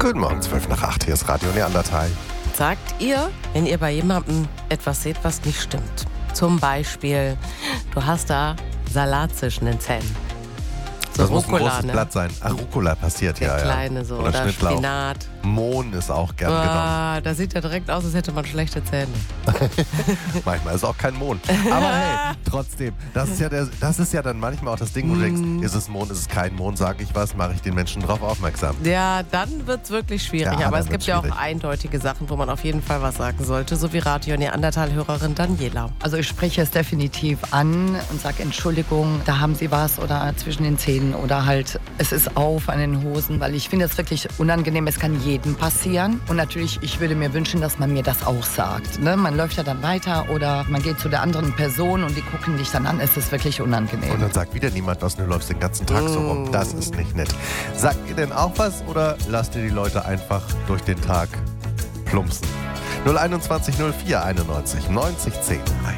Guten Morgen, 7:55, hier ist Radio Neandertal. Sagt ihr, wenn ihr bei jemandem etwas seht, was nicht stimmt? Zum Beispiel, du hast da Salat zwischen den Zähnen. So Das muss ein Rucola, großes ne? Blatt sein. Rucola passiert, Der ja. kleine so. Oder Oder Schnittlauch. Spinat. Mohn ist auch gern genommen. Da sieht er direkt aus, als hätte man schlechte Zähne. Manchmal ist auch kein Mohn. Aber hey, trotzdem, das ist ja dann manchmal auch das Ding, wo du denkst, ist es Mohn, ist es kein Mohn, sag ich was, mache ich den Menschen drauf aufmerksam. Ja, dann wird es wirklich schwierig. Ja, Aber dann es gibt wird's ja auch schwierig. eindeutige Sachen, wo man auf jeden Fall was sagen sollte. So wie Radio Neandertal-Hörerin Daniela. Also ich spreche es definitiv an und sage Entschuldigung, da haben Sie was oder zwischen den Zähnen oder halt es ist auf an den Hosen, weil ich finde es wirklich unangenehm, es kann jedem passieren und natürlich, ich würde mir wünschen, dass man mir das auch sagt. Ne? Man läuft ja dann weiter oder man geht zu der anderen Person und die gucken dich dann an, es ist wirklich unangenehm. Und dann sagt wieder niemand was, du läufst den ganzen Tag so rum. Das ist nicht nett. Sagt ihr denn auch was oder lasst ihr die Leute einfach durch den Tag plumpsen? 021 04 91 90 10.